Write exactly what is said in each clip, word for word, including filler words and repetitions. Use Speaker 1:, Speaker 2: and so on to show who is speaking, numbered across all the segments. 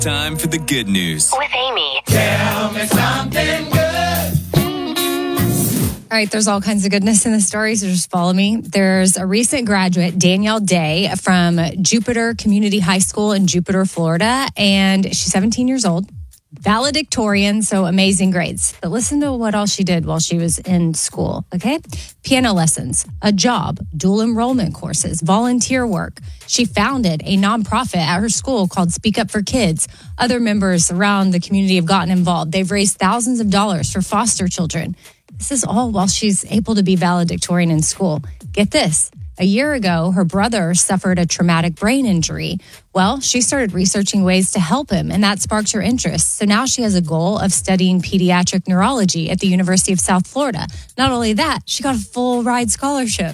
Speaker 1: Time for the good news.
Speaker 2: With Amy.
Speaker 3: Tell me something good.
Speaker 4: All right, there's all kinds of goodness in the story, so just follow me. There's a recent graduate, Danielle Day, from Jupiter Community High School in Jupiter, Florida, and she's seventeen years old, valedictorian, so amazing grades. But listen to what all she did while she was in school, okay? Piano lessons, a job, dual enrollment courses, volunteer work. She founded a nonprofit at her school called Speak Up for Kids. Other members around the community have gotten involved. They've raised thousands of dollars for foster children. This is all while she's able to be valedictorian in school. Get this. A year ago, her brother suffered a traumatic brain injury. Well, she started researching ways to help him, and that sparked her interest. So now she has a goal of studying pediatric neurology at the University of South Florida. Not only that, she got a full ride scholarship.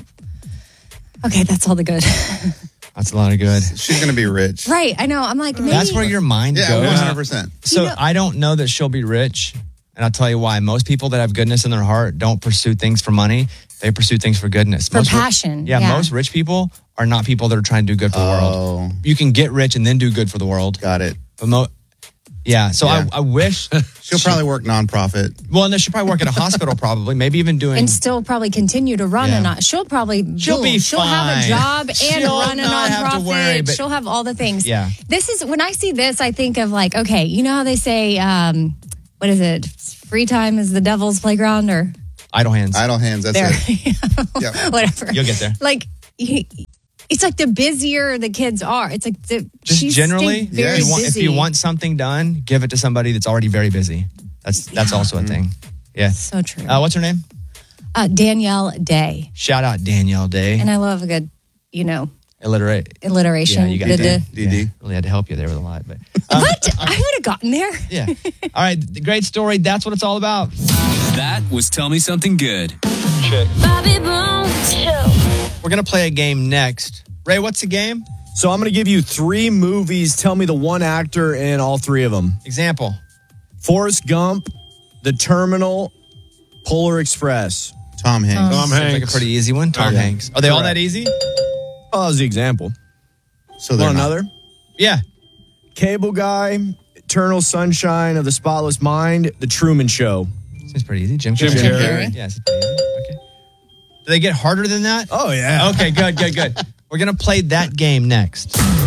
Speaker 4: Okay, that's all the good.
Speaker 5: That's a lot of good.
Speaker 6: She's going to be rich.
Speaker 4: Right, I know. I'm like, maybe.
Speaker 5: That's where your mind
Speaker 6: Yeah,
Speaker 5: goes.
Speaker 6: one hundred percent.
Speaker 5: So
Speaker 4: You know-
Speaker 5: I don't know that she'll be rich. And I'll tell you why. Most people that have goodness in their heart don't pursue things for money. They pursue things for goodness.
Speaker 4: For
Speaker 5: most ri-
Speaker 4: passion,
Speaker 5: yeah,
Speaker 4: yeah.
Speaker 5: most rich people are not people that are trying to do good for the world.
Speaker 6: Oh,
Speaker 5: You can get rich and then do good for the world.
Speaker 6: got it.
Speaker 5: But mo- yeah, so
Speaker 6: Yeah.
Speaker 5: I, I wish.
Speaker 6: She'll probably work nonprofit.
Speaker 5: Well, and then she'll probably work at a hospital, probably. Maybe even doing.
Speaker 4: and still probably continue to run
Speaker 5: Yeah.
Speaker 4: a not. She'll probably
Speaker 5: She'll
Speaker 4: do-
Speaker 5: be
Speaker 4: she'll have a
Speaker 5: fine.
Speaker 4: job and
Speaker 5: She'll
Speaker 4: run a
Speaker 5: not have to
Speaker 4: nonprofit.
Speaker 5: worry, but-
Speaker 4: She'll have all the things.
Speaker 5: Yeah.
Speaker 4: This is when I see this, I think of like, okay, you know how they say, um, what is it? Free time is the devil's playground, or
Speaker 5: idle hands.
Speaker 6: Idle hands, that's
Speaker 4: there,
Speaker 6: it. Yeah.
Speaker 4: whatever.
Speaker 5: You'll get there.
Speaker 4: Like. he- It's like the busier the kids are. It's like the
Speaker 5: Just
Speaker 4: she's
Speaker 5: generally,
Speaker 4: stayed very
Speaker 5: if, you want, if
Speaker 4: busy.
Speaker 5: you want something done, give it to somebody that's already very busy. That's that's
Speaker 4: Yeah.
Speaker 5: also a thing. Yeah.
Speaker 4: So true.
Speaker 5: Uh, what's her name?
Speaker 4: Uh, Danielle Day,
Speaker 5: Shout out Danielle Day.
Speaker 4: and I love a good, you know,
Speaker 5: Illiterate.
Speaker 4: alliteration.
Speaker 5: Yeah, you got
Speaker 4: The-
Speaker 5: that.
Speaker 4: the-
Speaker 6: D D.
Speaker 5: Yeah, really had to help you there with a lot, but um,
Speaker 4: What? I would have gotten there.
Speaker 5: yeah. All right, the great story. That's what it's all about.
Speaker 1: That was Tell Me Something Good.
Speaker 2: Bobby Bones Show.
Speaker 5: We're gonna play a game next. Ray, what's the game?
Speaker 7: So I'm going to give you three movies. Tell me the one actor in all three of them.
Speaker 5: Example.
Speaker 7: Forrest Gump, The Terminal, Polar Express.
Speaker 6: Tom Hanks.
Speaker 8: Tom
Speaker 5: Seems like a
Speaker 8: Hanks.
Speaker 5: pretty easy one. Tom
Speaker 7: Okay.
Speaker 5: Hanks. Are they all
Speaker 7: Correct.
Speaker 5: that easy?
Speaker 7: Oh, that was the example.
Speaker 6: So they're
Speaker 7: Want
Speaker 6: not-
Speaker 7: another?
Speaker 5: Yeah.
Speaker 7: Cable Guy, Eternal Sunshine of the Spotless Mind, The Truman Show.
Speaker 5: Seems pretty easy. Jim
Speaker 8: Jim
Speaker 5: Carrey.
Speaker 8: Carrey.
Speaker 5: Yeah, seems pretty easy. Okay. Do they get harder than that?
Speaker 7: Oh, yeah.
Speaker 5: Okay, good, good, good. We're gonna play that game next.